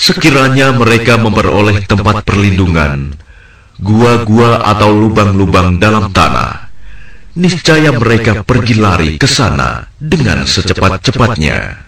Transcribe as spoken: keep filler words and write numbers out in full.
Sekiranya mereka memperoleh tempat perlindungan, gua-gua atau lubang-lubang dalam tanah, niscaya mereka pergi lari ke sana dengan secepat-cepatnya.